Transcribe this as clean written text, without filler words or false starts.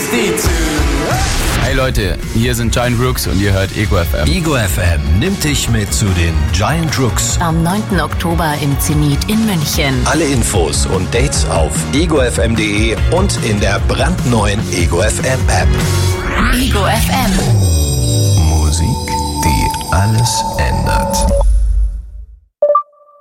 62. Hey Leute, hier sind Giant Rooks und ihr hört Ego FM. Ego FM nimmt dich mit zu den Giant Rooks. Am 9. Oktober im Zenit in München. Alle Infos und Dates auf egofm.de und in der brandneuen Ego FM App. Ego FM. Musik, die alles